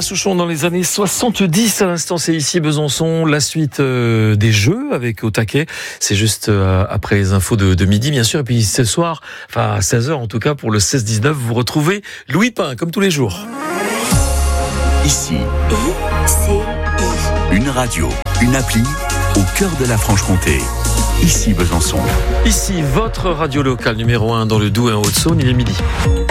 Souchon dans les années 70. À l'instant, c'est ici Besançon. La suite des Jeux avec au taquet. C'est juste après les infos de midi, bien sûr. Et puis ce soir, enfin à 16h en tout cas, pour le 16-19, vous retrouvez Louis Pain, comme tous les jours. Ici, une radio, une appli au cœur de la Franche-Comté. Ici Besançon. Ici, votre radio locale numéro 1 dans le Doubs et en Haute-Saône, il est midi.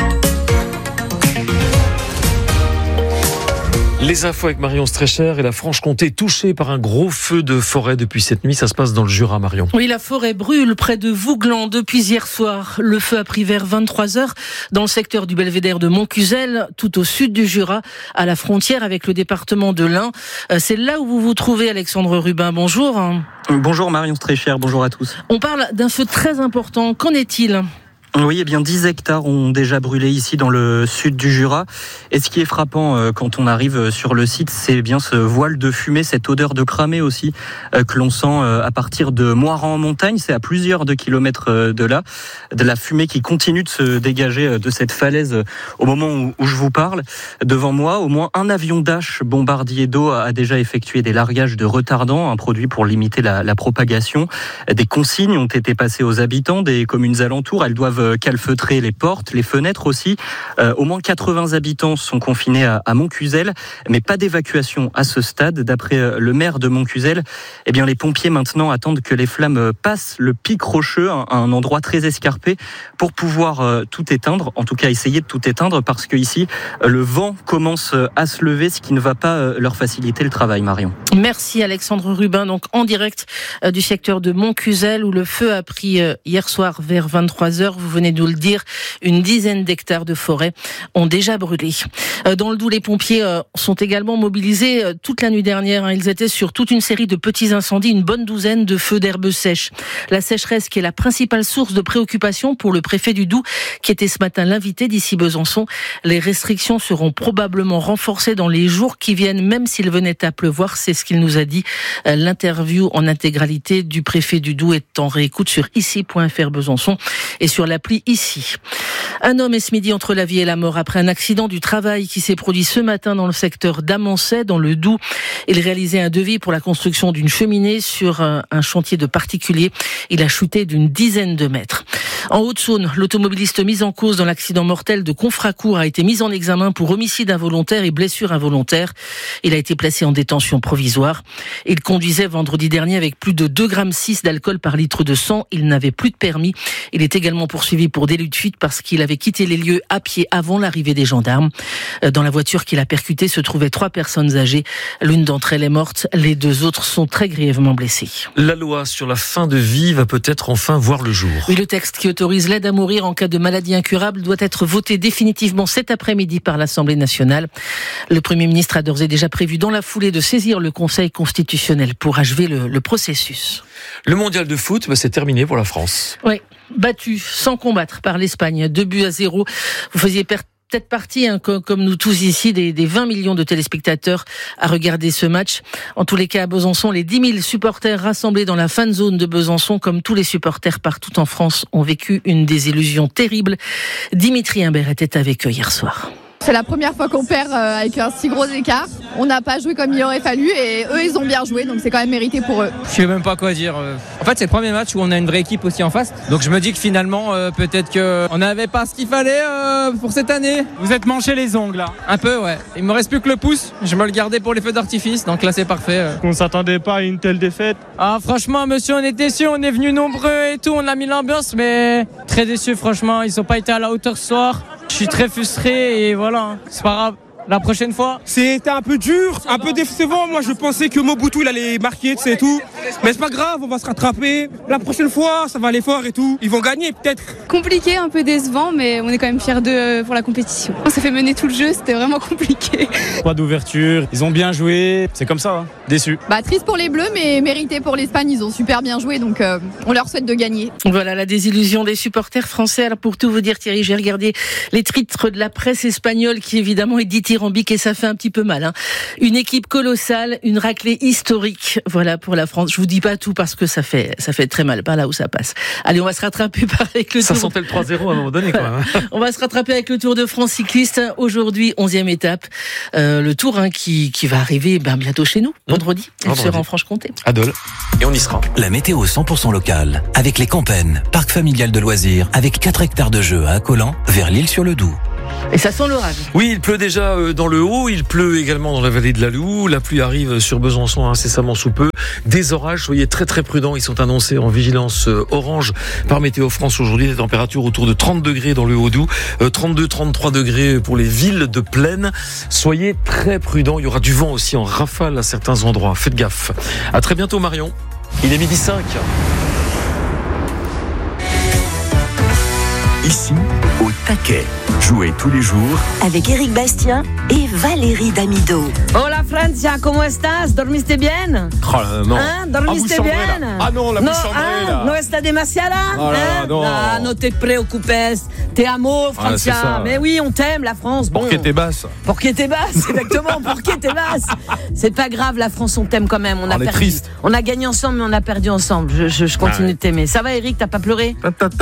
Les infos avec Marion Streicher et la Franche-Comté touchée par un gros feu de forêt depuis cette nuit. Ça se passe dans le Jura, Marion. Oui, la forêt brûle près de Vouglan depuis hier soir. Le feu a pris vers 23h dans le secteur du belvédère de Montcuzel, tout au sud du Jura, à la frontière avec le département de l'Ain. C'est là où vous vous trouvez, Alexandre Rubin. Bonjour. Bonjour Marion Streicher, bonjour à tous. On parle d'un feu très important. Qu'en est-il ? Oui, 10 hectares ont déjà brûlé ici dans le sud du Jura. Et ce qui est frappant quand on arrive sur le site, c'est bien ce voile de fumée, cette odeur de cramé aussi que l'on sent à partir de Moiran en montagne. C'est à plusieurs de kilomètres de là, de la fumée qui continue de se dégager de cette falaise au moment où je vous parle. Devant moi, au moins un avion Dash bombardier d'eau a déjà effectué des largages de retardants, un produit pour limiter la propagation. Des consignes ont été passées aux habitants des communes alentours. Elles doivent calfeutrer les portes, les fenêtres aussi. Au moins 80 habitants sont confinés à Montcuzel, mais pas d'évacuation à ce stade. D'après le maire de Montcuzel, les pompiers maintenant attendent que les flammes passent le pic rocheux, un endroit très escarpé, pour pouvoir tout éteindre, en tout cas essayer de tout éteindre, parce que ici le vent commence à se lever, ce qui ne va pas leur faciliter le travail, Marion. Merci Alexandre Rubin, donc en direct du secteur de Montcuzel, où le feu a pris hier soir vers 23h. Vous venez de nous le dire, une dizaine d'hectares de forêt ont déjà brûlé. Dans le Doubs, les pompiers sont également mobilisés toute la nuit dernière. Ils étaient sur toute une série de petits incendies, une bonne douzaine de feux d'herbes sèches. La sécheresse qui est la principale source de préoccupation pour le préfet du Doubs, qui était ce matin l'invité d'ici Besançon. Les restrictions seront probablement renforcées dans les jours qui viennent, même s'il venait à pleuvoir. C'est ce qu'il nous a dit. L'interview en intégralité du préfet du Doubs est en réécoute sur ici.fr Besançon et sur l'appli Ici. Un homme est ce midi entre la vie et la mort après un accident du travail qui s'est produit ce matin dans le secteur d'Amancet, dans le Doubs. Il réalisait un devis pour la construction d'une cheminée sur un chantier de particulier. Il a chuté d'une dizaine de mètres. En Haute-Saône, l'automobiliste mis en cause dans l'accident mortel de Confracourt a été mis en examen pour homicide involontaire et blessure involontaire. Il a été placé en détention provisoire. Il conduisait vendredi dernier avec plus de 2,6 g d'alcool par litre de sang. Il n'avait plus de permis. Il est également poursuivi pour délit de fuite parce qu'il avait quitté les lieux à pied avant l'arrivée des gendarmes. Dans la voiture qu'il a percutée se trouvaient 3 personnes âgées. L'une d'entre elles est morte. Les 2 autres sont très grièvement blessés. La loi sur la fin de vie va peut-être enfin voir le jour. Oui, le texte qui autorise l'aide à mourir en cas de maladie incurable doit être voté définitivement cet après-midi par l'Assemblée nationale. Le Premier ministre a d'ores et déjà prévu dans la foulée de saisir le Conseil constitutionnel pour achever le processus. Le mondial de foot, c'est terminé pour la France. Oui, battu sans combattre par l'Espagne, 2-0. Vous faisiez peut-être partie, comme nous tous ici, des 20 millions de téléspectateurs à regarder ce match. En tous les cas, à Besançon, les 10 000 supporters rassemblés dans la fan zone de Besançon, comme tous les supporters partout en France, ont vécu une désillusion terrible. Dimitri Imbert était avec eux hier soir. C'est la première fois qu'on perd avec un si gros écart. On n'a pas joué comme il aurait fallu et eux, ils ont bien joué, donc c'est quand même mérité pour eux. Je sais même pas quoi dire. En fait, c'est le premier match où on a une vraie équipe aussi en face. Donc je me dis que finalement, peut-être qu'on n'avait pas ce qu'il fallait pour cette année. Vous êtes manché les ongles là? Un peu, ouais. Il me reste plus que le pouce. Je me le gardais pour les feux d'artifice, donc là c'est parfait. On s'attendait pas à une telle défaite. Ah franchement, monsieur, on est déçus. On est venus nombreux et tout. On a mis l'ambiance, mais très déçus franchement. Ils ont pas été à la hauteur ce soir. Je suis très frustré et voilà, c'est pas grave. La prochaine fois. C'était un peu dur, un peu décevant. Moi, je pensais que Mobutu, il allait marquer, c'est tout. Mais c'est pas grave, on va se rattraper. La prochaine fois, ça va aller fort et tout. Ils vont gagner, peut-être. Compliqué, un peu décevant, mais on est quand même fiers d'eux pour la compétition. On s'est fait mener tout le jeu, c'était vraiment compliqué. Pas d'ouverture, ils ont bien joué, c'est comme ça. Déçu. Triste pour les Bleus, mais mérité pour l'Espagne. Ils ont super bien joué, donc on leur souhaite de gagner. Voilà la désillusion des supporters français. Alors pour tout vous dire, Thierry, j'ai regardé les titres de la presse espagnole qui évidemment est dithyrambique et ça fait un petit peu mal. Une équipe colossale, une raclée historique. Voilà pour la France. Je vous dis pas tout parce que ça fait très mal par là où ça passe. Allez, on va se rattraper avec le Ça Tour. sentait le 3-0 à un moment donné, quand même. On va se rattraper avec le Tour de France cycliste. Aujourd'hui, 11e étape. Le Tour qui va arriver bientôt chez nous, vendredi. Il sera en Franche-Comté. À Dole. Et on y sera. La météo 100% locale avec les Campennes, parc familial de loisirs avec 4 hectares de jeux à Accolant vers l'Île-sur-le-Doubs. Et ça sent l'orage. Oui, il pleut déjà dans le Haut, il pleut également dans la vallée de la Loue. La pluie arrive sur Besançon incessamment sous peu. Des orages, soyez très très prudents. Ils sont annoncés en vigilance orange par Météo France aujourd'hui. Des températures autour de 30 degrés dans le Haut-Doubs, 32-33 degrés pour les villes de plaine. Soyez très prudents. Il y aura du vent aussi en rafale à certains endroits. Faites gaffe. À très bientôt, Marion. Il est 12h05. Ici, au taquet. Jouez tous les jours avec Éric Bastien et Valérie Damido. Hola Francia, ¿cómo estás? ¿Dormiste bien? Non. ¿Dormiste bien? Ah non, la bouche chambrée, là. ¿No está demasiada? Oh là, non. No te preocupes. Te amo, Francia. Ça. Mais oui, on t'aime, la France. Bon. Pour qu'elle t'es basse. Pour qu'elle t'es basse, exactement. Pour qu'elle t'es basse. C'est pas grave, la France, on t'aime quand même. On a est perdu. triste. On a gagné ensemble, mais on a perdu ensemble. Je continue de t'aimer. Ça va, Éric? T'as pas pleuré?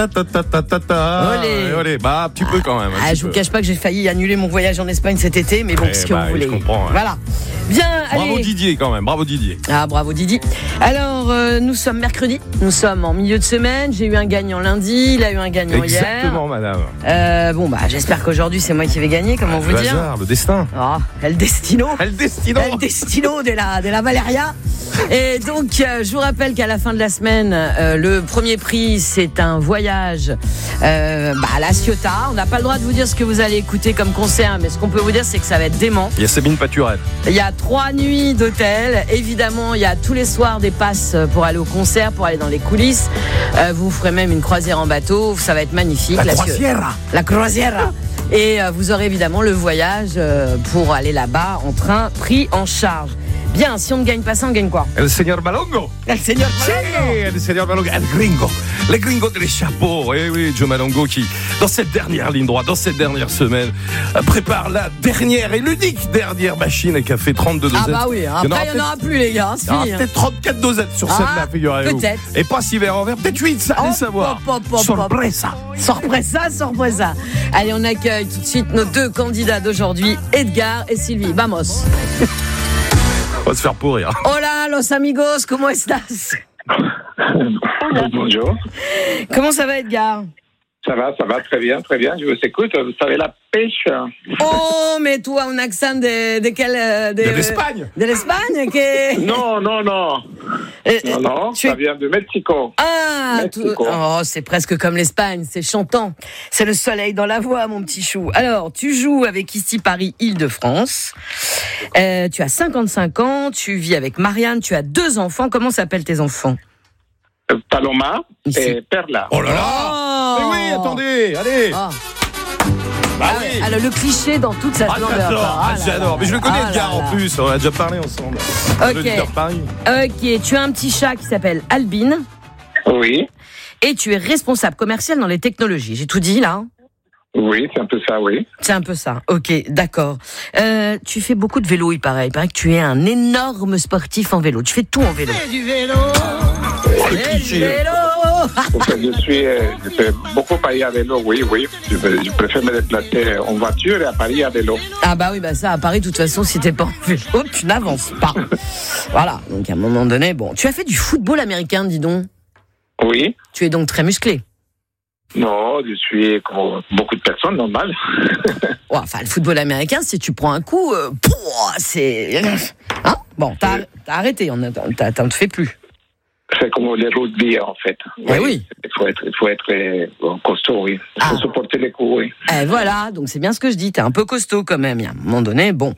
Olé. Un petit peu quand même. Je vous cache pas que j'ai failli annuler mon voyage en Espagne cet été, mais bon, qu'est-ce que vous voulez. Je comprends. Ouais. Voilà. Bien, Bravo allez. Didier quand même, bravo Didier. Ah, bravo Didi. Alors, nous sommes mercredi, nous sommes en milieu de semaine. J'ai eu un gagnant lundi, il a eu un gagnant Exactement, hier. madame. J'espère qu'aujourd'hui c'est moi qui vais gagner, comment vous le dire. hasard, le destin. Oh, El Destino. El Destino. El Destino de la Valeria. Et donc, je vous rappelle qu'à la fin de la semaine, le premier prix, c'est un voyage à la Ciotat. On n'a pas le droit de vous dire ce que vous allez écouter comme concert, mais ce qu'on peut vous dire, c'est que ça va être dément. Il y a Sabine Paturel. Il y a 3 nuits d'hôtel. Évidemment, il y a tous les soirs des passes pour aller au concert, pour aller dans les coulisses. Vous ferez même une croisière en bateau. Ça va être magnifique. La croisière. Et vous aurez évidemment le voyage pour aller là-bas en train, pris en charge. Bien, si on ne gagne pas ça, on gagne quoi? El señor Malongo. El señor Malongo. Sí, el señor Malongo. El gringo. Le gringo des chapeaux. Eh oui, Joe Malongo qui, dans cette dernière ligne droite, dans cette dernière semaine, prépare la dernière et l'unique dernière machine qui a fait 32 dosettes. Ah bah oui, après il n'y en aura plus les gars, c'est fini. Il y aura peut-être 34 dosettes sur celle-là, figurez-vous. Peut-être. Et pas 6 verres en verre, peut-être 8, ça, allez savoir. Sorpresa. Allez, on accueille tout de suite nos 2 candidats d'aujourd'hui, Edgar et Sylvie. Vamos. On va se faire pourrir. Hola, los amigos, ¿cómo estás? Bonjour. Comment ça va, Edgar? Ça va, très bien. Je vous écoute. Vous savez, la pêche. Oh, mais toi, un accent de quel... De l'Espagne. De l'Espagne que... Non. Non, ça vient de Mexico. Ah, Mexico. C'est presque comme l'Espagne, c'est chantant. C'est le soleil dans la voix, mon petit chou. Alors, tu joues avec ici Paris, Île-de-France. Tu as 55 ans, tu vis avec Marianne, tu as 2 enfants. Comment s'appellent tes enfants? Paloma et Perla. Oh là là. Mais oui, attendez, allez. Oui. Alors, le cliché dans toute sa splendeur. J'adore. Mais je le connais, Edgar, en plus. On a déjà parlé ensemble. Ok, tu as un petit chat qui s'appelle Albine. Oui. Et tu es responsable commercial dans les technologies. J'ai tout dit, là? Oui, c'est un peu ça, oui. C'est un peu ça. Ok, d'accord. Tu fais beaucoup de vélo, il paraît. Il paraît que tu es un énorme sportif en vélo. Tu fais tout en vélo. Fais du vélo. Je fais beaucoup Paris à vélo, oui. Je préfère me déplacer en voiture et à Paris à vélo. Ah bah oui, ça, à Paris, de toute façon, si t'es pas en vélo, tu n'avances pas. Voilà, donc à un moment donné, bon. Tu as fait du football américain, dis donc. Oui. Tu es donc très musclé. Non, je suis comme beaucoup de personnes, normal. Le football américain, si tu prends un coup, c'est... Hein? Bon, t'as arrêté, t'en te fais plus. C'est comme les rugby, en fait. Oui. Il faut être costaud, oui. Il faut supporter les coups, oui. Voilà, donc c'est bien ce que je dis. T'es un peu costaud quand même. À un moment donné, bon.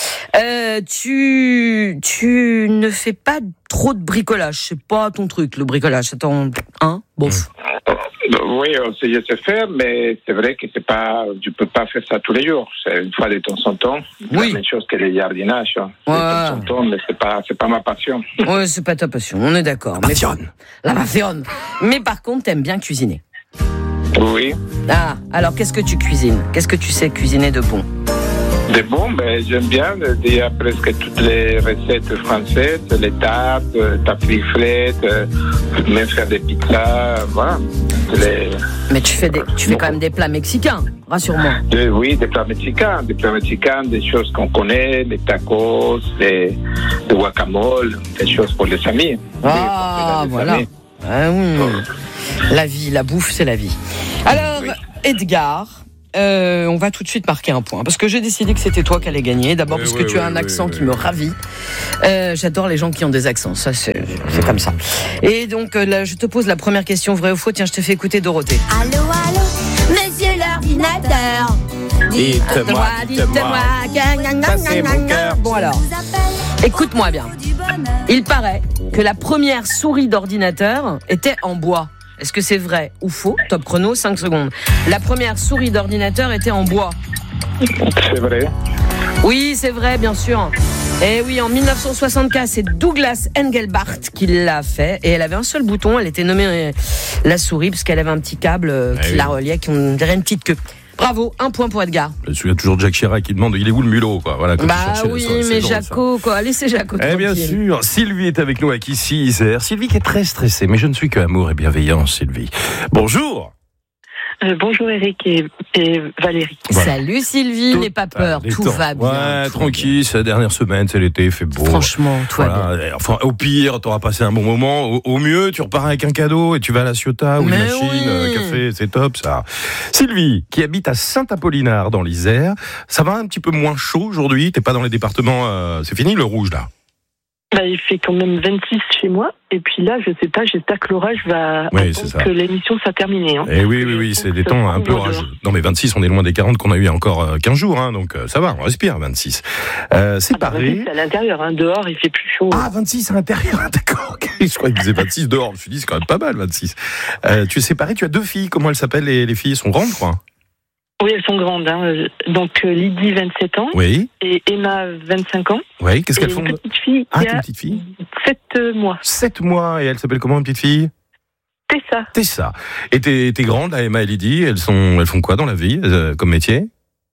Tu ne fais pas trop de bricolage. C'est pas ton truc, le bricolage. Attends, bof. Oui, on sait se faire, mais c'est vrai que tu peux pas faire ça tous les jours. C'est une fois de temps en temps. Oui. La même chose que le jardinage. De temps en temps, mais c'est pas ma passion. Ouais, c'est pas ta passion, on est d'accord. La passion. Mais par contre, t'aimes bien cuisiner. Oui. Ah, alors qu'est-ce que tu cuisines? Qu'est-ce que tu sais cuisiner de bon? De bon, j'aime bien dire presque toutes les recettes françaises, les tartes, tartiflettes, même faire des pizzas, voilà. Mais tu fais quand même des plats mexicains, rassure-moi. Oui, des plats mexicains, des choses qu'on connaît, les tacos, les guacamole, des choses pour les amis. Ah, voilà. Ah, la vie, la bouffe, c'est la vie. Alors, Edgar... on va tout de suite marquer un point parce que j'ai décidé que c'était toi qui allais gagner. D'abord parce que tu as un accent qui me ravit. J'adore les gens qui ont des accents, ça c'est comme ça. Et donc là, je te pose la première question, vrai ou faux. Tiens, je te fais écouter Dorothée. Allô, monsieur l'ordinateur. Dites-moi. Ça c'est mon cœur. Bon alors, écoute-moi bien. Il paraît que la première souris d'ordinateur était en bois. Est-ce que c'est vrai ou faux? Top chrono, 5 secondes. La première souris d'ordinateur était en bois. C'est vrai. Oui, c'est vrai, bien sûr. Et oui, en 1964, c'est Douglas Engelbart qui l'a fait. Et elle avait un seul bouton, elle était nommée la souris, parce qu'elle avait un petit câble qui la reliait, qui dirait une petite queue. Bravo, 1 point pour Edgar. Je me souviens toujours de Jacques Chirac qui demande il est où le mulot, quoi. Voilà, oui, mais Jaco, quoi. Laissez Jaco. Bien sûr. Sylvie est avec nous à Kissy, Isère. Sylvie qui est très stressée, mais je ne suis que amour et bienveillance, Sylvie. Bonjour. Bonjour Eric et Valérie. Voilà. Salut Sylvie, n'aie pas peur, tout va bien. Ouais, tranquille, c'est la dernière semaine, c'est l'été, il fait beau. Franchement, tout va bien. Enfin, au pire, t'auras passé un bon moment. Au mieux, tu repars avec un cadeau et tu vas à la Ciotat ou une machine, café, c'est top ça. Sylvie, qui habite à Saint-Apollinard dans l'Isère, ça va un petit peu moins chaud aujourd'hui, t'es pas dans les départements, c'est fini le rouge là? Il fait quand même 26 chez moi. Et puis là, je sais pas, j'espère que l'orage va attendre que l'émission soit terminée. Hein. Et oui, c'est des temps un peu orageux. Non mais 26, on est loin des 40 qu'on a eu il y a encore 15 jours, hein, donc ça va, on respire 26. C'est pareil. 26 à l'intérieur, hein, dehors il fait plus chaud. Ah, 26 à l'intérieur, d'accord. Okay. Je croyais qu'il faisait 26 dehors, je me suis dit c'est quand même pas mal 26. Tu es séparé, tu as 2 filles, comment elles s'appellent les filles? Elles sont grandes, quoi? Oui, elles sont grandes. Hein. Donc Lydie, 27 ans. Oui. Et Emma, 25 ans. Oui, qu'est-ce qu'elles font? Une petite fille qui a 7 mois. 7 mois, et elle s'appelle comment, une petite fille? Tessa. Et t'es grande, là, Emma et Lydie, elles font quoi dans la vie, comme métier?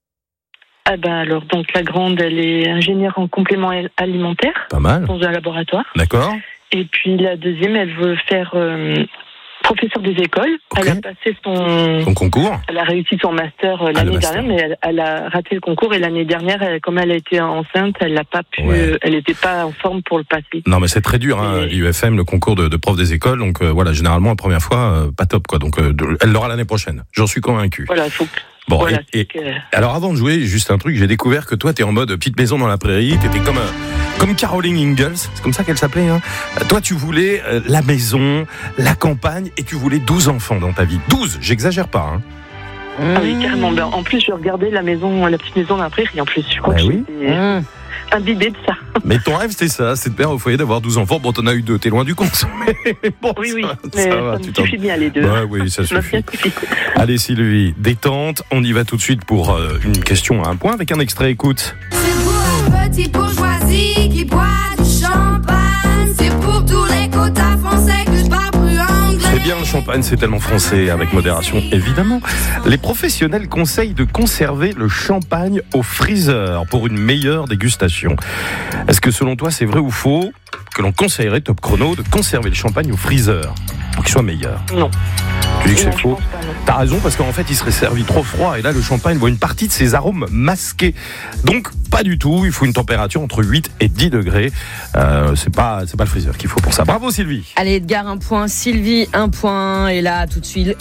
Alors, donc la grande, elle est ingénieure en complément alimentaire. Pas mal. Dans un laboratoire. D'accord. Et puis la deuxième, elle veut faire... professeur des écoles. Okay. Elle a passé son concours. Elle a réussi son master l'année dernière, mais elle a raté le concours. Et l'année dernière, comme elle a été enceinte, elle n'a pas pu. Elle n'était pas en forme pour le passer. Non, mais c'est très dur, hein, l'IUFM, le concours de prof des écoles. Donc voilà, généralement la première fois, pas top, quoi. Donc elle l'aura l'année prochaine. J'en suis convaincu. Voilà, il faut. Bon, voilà, alors avant de jouer, juste un truc, j'ai découvert que toi, t'es en mode petite maison dans la prairie, t'étais comme Caroline Ingalls, c'est comme ça qu'elle s'appelait, hein. Toi, tu voulais la maison, la campagne, et tu voulais 12 enfants dans ta vie. 12, j'exagère pas, hein. Ah oui, carrément. En plus, je regardais la petite maison dans la prairie, en plus. Je crois que j'étais imbibée de ça. Mais ton rêve, c'était ça, c'est de père au foyer, d'avoir 12 enfants. Bon, t'en as eu 2, t'es loin du compte. Mais bon, oui, mais ça me suffit bien, les 2. Oui, ça suffit. Allez, Sylvie, détente, on y va tout de suite pour une question à un point avec un extrait, écoute. C'est pour un petit bourgeoisie qui boit du champagne. C'est pour tous les quotas français que je parle plus anglais. C'est bien, le champagne, c'est tellement français, avec modération, évidemment. Les professionnels conseillent de conserver le champagne au freezer pour une meilleure dégustation. Est-ce que selon toi, c'est vrai ou faux que l'on conseillerait, top chrono, de conserver le champagne au freezer pour qu'il soit meilleur? Non. Tu dis que c'est faux? T'as raison, parce qu'en fait, il serait servi trop froid, et là, le champagne voit une partie de ses arômes masqués. Donc, pas du tout, il faut une température entre 8 et 10 degrés. C'est pas le freezer qu'il faut pour ça. Bravo, Sylvie. Allez, Edgar, 1 point, Sylvie, 1 point, et là, tout de suite,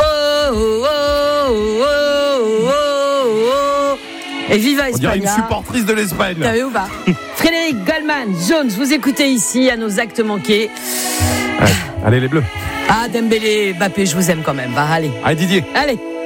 et viva Espagne. On dirait une supportrice de l'Espagne. T'as vu ou pas? Frédéric Goldman, Jones, vous écoutez ici à nos actes manqués. Ouais. Allez, les Bleus. Ah, Dembélé, Mbappé, je vous aime quand même. Allez. Allez, Didier. Allez.